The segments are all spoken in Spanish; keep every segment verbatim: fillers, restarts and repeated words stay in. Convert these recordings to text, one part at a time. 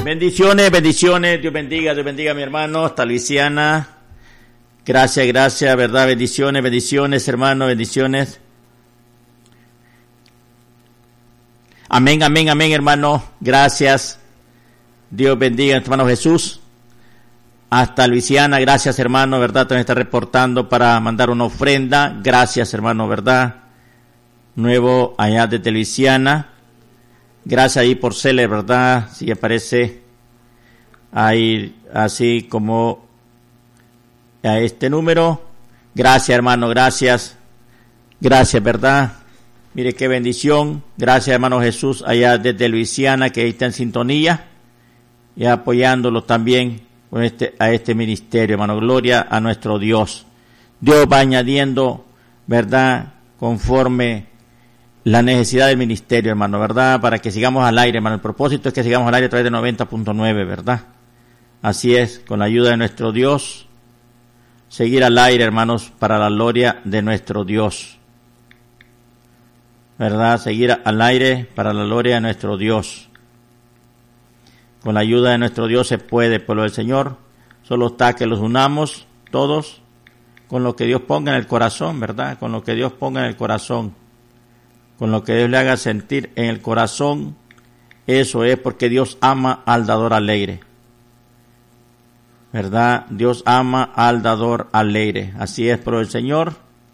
Bendiciones, bendiciones, Dios bendiga, Dios bendiga a mi hermano, hasta Luisiana. Gracias, gracias, verdad, bendiciones, bendiciones, hermano, bendiciones. Amén, amén, amén, hermano, gracias. Dios bendiga a nuestro hermano Jesús. Hasta Luisiana, gracias, hermano, verdad, también está reportando para mandar una ofrenda. Gracias, hermano, verdad. Nuevo allá desde Luisiana. Gracias ahí por Cele, verdad, si aparece ahí así como a este número. Gracias, hermano, gracias. Gracias, verdad. Mire qué bendición. Gracias, hermano Jesús, allá desde Luisiana, que ahí está en sintonía y apoyándolo también con este, a este ministerio, hermano. Gloria a nuestro Dios. Dios va añadiendo, verdad, conforme la necesidad del ministerio, hermano, verdad, para que sigamos al aire, hermano. El propósito es que sigamos al aire a través de noventa punto nueve, verdad. Así es, con la ayuda de nuestro Dios, seguir al aire, hermanos, para la gloria de nuestro Dios. ¿Verdad? Seguir al aire para la gloria de nuestro Dios. Con la ayuda de nuestro Dios se puede, pueblo del Señor. Solo está que los unamos todos con lo que Dios ponga en el corazón, ¿verdad? Con lo que Dios ponga en el corazón. Con lo que Dios le haga sentir en el corazón. Eso es porque Dios ama al dador alegre. ¿Verdad? Dios ama al dador alegre. Así es, pueblo del Señor.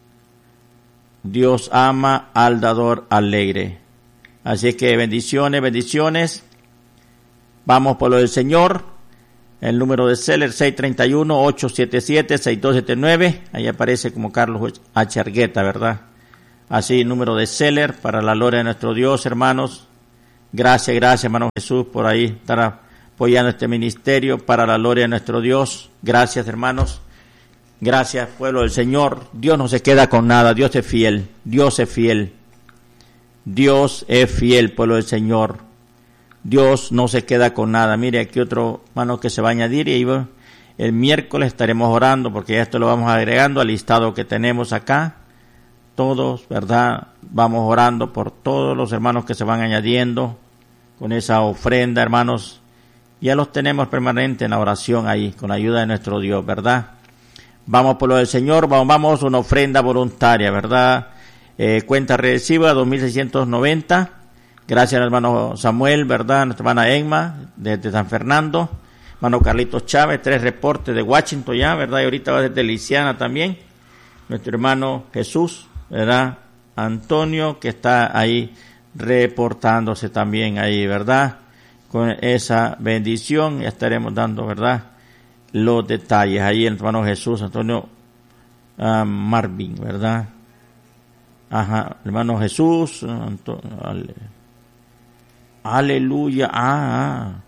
Dios ama al dador alegre. Así es que bendiciones, bendiciones. Vamos por lo del Señor. El número de Seller seis tres uno, ocho siete siete, seis dos siete nueve. Ahí aparece como Carlos H. Argueta, ¿verdad? Así, número de Seller para la gloria de nuestro Dios, hermanos. Gracias, gracias, hermano Jesús, por ahí estar apoyando este ministerio para la gloria de nuestro Dios. Gracias, hermanos. Gracias, pueblo del Señor. Dios no se queda con nada. Dios es fiel. Dios es fiel. Dios es fiel, pueblo del Señor. Dios no se queda con nada. Mire, aquí otro hermano que se va a añadir y ahí el miércoles estaremos orando porque esto lo vamos agregando al listado que tenemos acá. Todos, ¿verdad? Vamos orando por todos los hermanos que se van añadiendo con esa ofrenda, hermanos. Ya los tenemos permanente en la oración ahí, con la ayuda de nuestro Dios, ¿verdad? Vamos por lo del Señor, vamos, vamos, una ofrenda voluntaria, ¿verdad? Eh, cuenta regresiva, dos mil seiscientos noventa. Gracias al hermano Samuel, ¿verdad? Nuestra hermana Emma, desde San Fernando. Hermano Carlitos Chávez, tres reportes de Washington ya, ¿verdad? Y ahorita va desde Luisiana también. Nuestro hermano Jesús, ¿verdad? Antonio, que está ahí reportándose también ahí, ¿verdad? Con esa bendición ya estaremos dando, ¿verdad?, los detalles. Ahí el hermano Jesús, Antonio uh, Marvin, ¿verdad? Ajá, hermano Jesús, Antonio, ale, aleluya, ah, ah.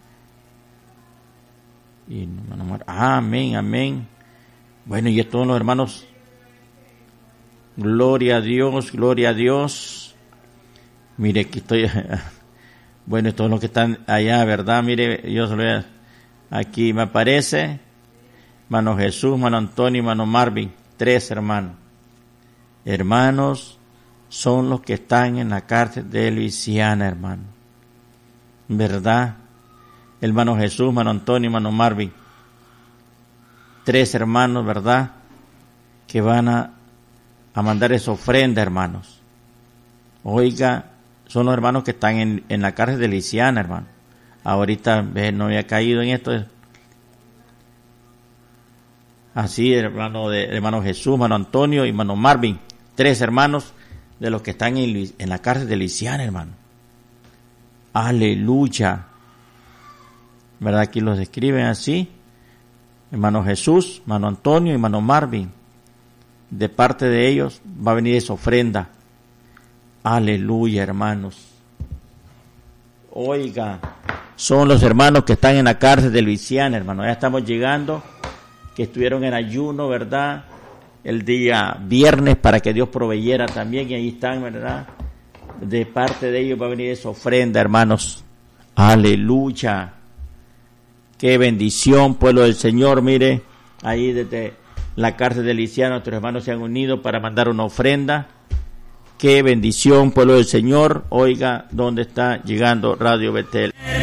Y, hermano, ah, amén, amén. Bueno, y todos los hermanos, gloria a Dios, gloria a Dios. Mire, aquí estoy, bueno, todos los que están allá, ¿verdad? Mire, yo solo voy a, aquí me aparece, hermano Jesús, hermano Antonio, hermano Marvin, tres hermanos. Hermanos son los que están en la cárcel de Luisiana, hermano. ¿Verdad? Hermano Jesús, hermano Antonio, hermano Marvin. Tres hermanos, ¿verdad?, que van a, a mandar esa ofrenda, hermanos. Oiga, son los hermanos que están en, en la cárcel de Luisiana, hermano. Ahorita no había caído en esto. Así, hermano de hermano Jesús, hermano Antonio y hermano Marvin, tres hermanos de los que están en, en la cárcel de Luisiana, hermano. Aleluya. ¿Verdad? Aquí los describen así. Hermano Jesús, hermano Antonio y hermano Marvin. De parte de ellos va a venir esa ofrenda. Aleluya, hermanos. Oiga, son los hermanos que están en la cárcel de Luisiana, hermano. Ya estamos llegando, que estuvieron en ayuno, ¿verdad?, el día viernes para que Dios proveyera también, y ahí están, ¿verdad? De parte de ellos va a venir esa ofrenda, hermanos. Aleluya. Qué bendición, pueblo del Señor. Mire, ahí desde la cárcel de Luisiana nuestros hermanos se han unido para mandar una ofrenda. Qué bendición, pueblo del Señor. Oiga, ¿dónde está llegando Radio Betel?